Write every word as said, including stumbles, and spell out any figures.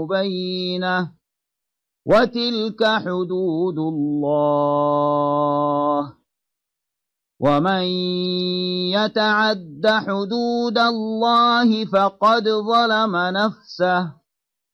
بينه وتلك حدود الله ومن يتعد حدود الله فقد ظلم نفسه